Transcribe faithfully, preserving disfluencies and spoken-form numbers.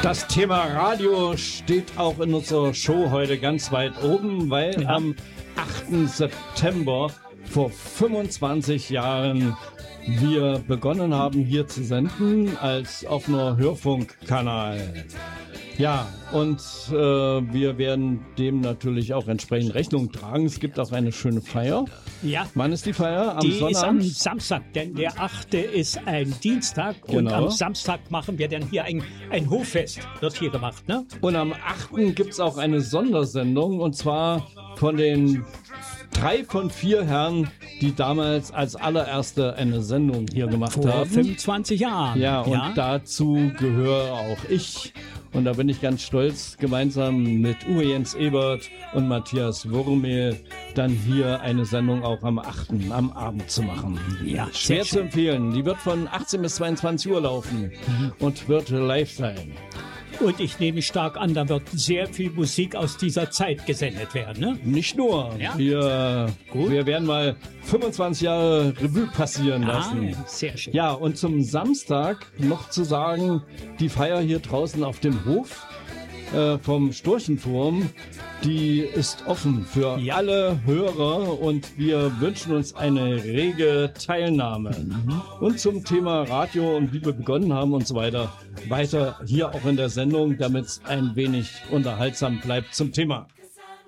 Das Thema Radio steht auch in unserer Show heute ganz weit oben, weil ja. am achten September vor fünfundzwanzig Jahren wir begonnen haben, hier zu senden als offener Hörfunkkanal. Ja, und äh, wir werden dem natürlich auch entsprechend Rechnung tragen. Es gibt auch eine schöne Feier. Ja. Wann ist die Feier? Am die Sonnabend? Ist am Samstag, denn der achte ist ein Dienstag. Genau. Und am Samstag machen wir dann hier ein, ein Hoffest, wird hier gemacht, ne? Und am achten gibt es auch eine Sondersendung, und zwar von den drei von vier Herren, die damals als allererste eine Sendung hier gemacht Vor haben. fünfundzwanzig Jahren. Ja, und ja. dazu gehöre auch ich. Und da bin ich ganz stolz, gemeinsam mit Uwe Jens Ebert und Matthias Wurmel dann hier eine Sendung auch am achten am Abend zu machen. Ja, schwer zu empfehlen. Die wird von achtzehn bis zweiundzwanzig Uhr laufen mhm. und wird live sein. Und ich nehme stark an, da wird sehr viel Musik aus dieser Zeit gesendet werden, ne? Nicht nur. Ja? Wir, wir werden mal fünfundzwanzig Jahre Revue passieren ah, lassen. Sehr schön. Ja, und zum Samstag noch zu sagen, die Feier hier draußen auf dem Hof äh, vom Storchenturm, die ist offen für ja. alle Hörer, und wir wünschen uns eine rege Teilnahme. Mhm. Und zum Thema Radio und wie wir begonnen haben und so weiter, weiter hier auch in der Sendung, damit es ein wenig unterhaltsam bleibt zum Thema.